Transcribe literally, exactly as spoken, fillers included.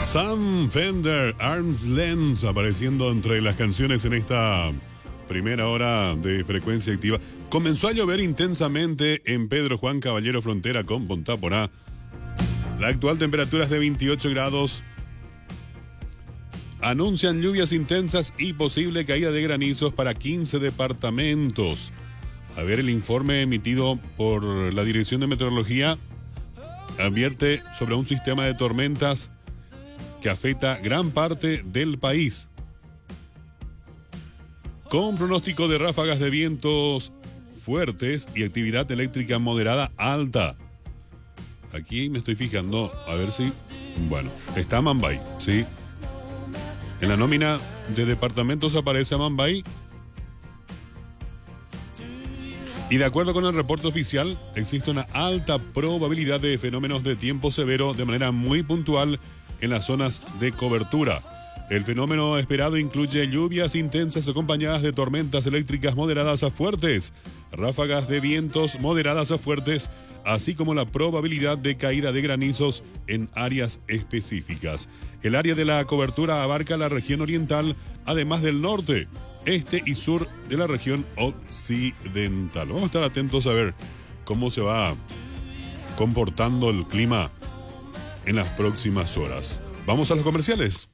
Sam Fender, Arms Length, apareciendo entre las canciones en esta primera hora de Frecuencia Activa. Comenzó a llover intensamente en Pedro Juan Caballero, frontera con Ponta Porá. La actual temperatura es de veintiocho grados. Anuncian lluvias intensas y posible caída de granizos para quince departamentos. A ver, el informe emitido por la Dirección de Meteorología advierte sobre un sistema de tormentas que afecta gran parte del país, con pronóstico de ráfagas de vientos fuertes y actividad eléctrica moderada alta. Aquí me estoy fijando, a ver si... Bueno, está Mambay, ¿sí? En la nómina de departamentos aparece Mambay. Y de acuerdo con el reporte oficial, existe una alta probabilidad de fenómenos de tiempo severo de manera muy puntual en las zonas de cobertura. El fenómeno esperado incluye lluvias intensas acompañadas de tormentas eléctricas moderadas a fuertes, ráfagas de vientos moderadas a fuertes, así como la probabilidad de caída de granizos en áreas específicas. El área de la cobertura abarca la región oriental, además del norte, este y sur de la región occidental. Vamos a estar atentos a ver cómo se va comportando el clima en las próximas horas. Vamos a los comerciales.